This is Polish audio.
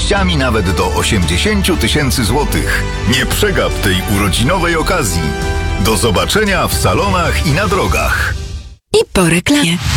korzyściami nawet do 80 tysięcy złotych. Nie przegap tej urodzinowej okazji. Do zobaczenia w salonach i na drogach. I po reklamie.